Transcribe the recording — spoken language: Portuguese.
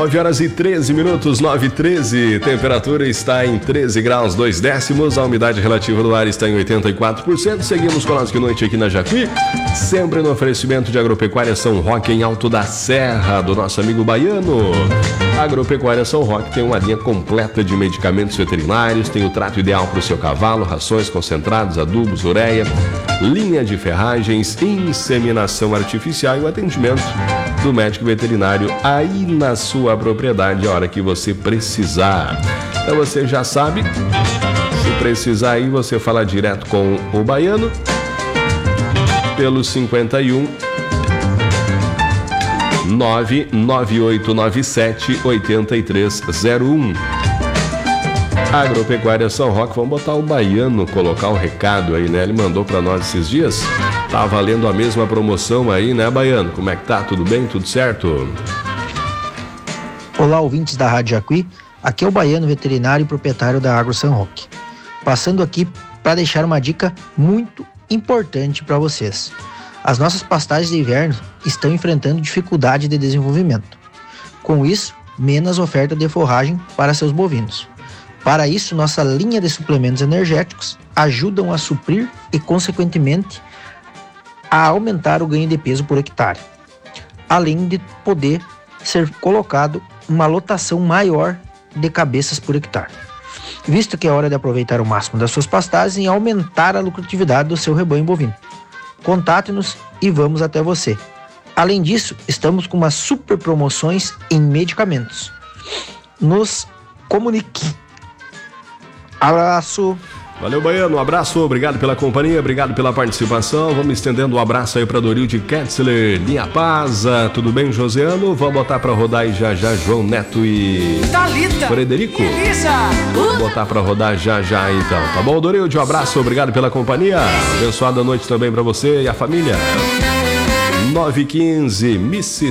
9 horas e 13 minutos, 9h13. Temperatura está em 13 graus 2 décimos. A umidade relativa do ar está em 84%. Seguimos com a nossa noite aqui na Jacuí. Sempre no oferecimento de Agropecuária São Roque, em Alto da Serra, do nosso amigo Baiano. A Agropecuária São Roque tem uma linha completa de medicamentos veterinários. Tem o trato ideal para o seu cavalo, rações concentradas, adubos, ureia, linha de ferragens, inseminação artificial e o atendimento do médico veterinário aí na sua propriedade a hora que você precisar. Então você já sabe, se precisar aí você fala direto com o Baiano pelo 51 99897 8301. Agropecuária São Roque, vamos botar o Baiano colocar o recado aí, né? Ele mandou para nós esses dias. Tá valendo a mesma promoção aí, né, Baiano? Como é que tá? Tudo bem? Tudo certo? Olá, ouvintes da Rádio Jacuí. Aqui é o Baiano, veterinário e proprietário da Agro São Roque. Passando aqui para deixar uma dica muito importante para vocês. As nossas pastagens de inverno estão enfrentando dificuldade de desenvolvimento. Com isso, menos oferta de forragem para seus bovinos. Para isso, nossa linha de suplementos energéticos ajudam a suprir e, consequentemente, a aumentar o ganho de peso por hectare, além de poder ser colocado uma lotação maior de cabeças por hectare, visto que é hora de aproveitar o máximo das suas pastagens e aumentar a lucratividade do seu rebanho bovino. Contate-nos e vamos até você. Além disso, estamos com umas super promoções em medicamentos. Nos comunique. Abraço. Valeu, Baiano, um abraço, obrigado pela companhia, obrigado pela participação. Vamos estendendo um abraço aí para Dorilde Ketzler, Linha Paza, tudo bem, Josiano? Vamos botar para rodar aí já João Neto e Thalita, Frederico. Vamos botar para rodar já então, tá bom, Dorilde? Um abraço, obrigado pela companhia. Abençoada noite também para você e a família. 9h15, Mississippi.